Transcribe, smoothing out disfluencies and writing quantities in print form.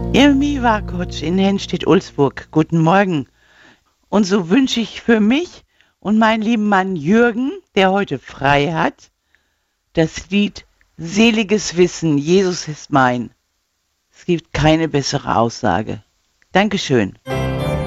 Irmi Warkotsch in Henstedt-Ulzburg. Guten Morgen. Und so wünsche ich für mich und meinen lieben Mann Jürgen, der heute frei hat, das Lied Seliges Wissen, Jesus ist mein. Es gibt keine bessere Aussage. Dankeschön.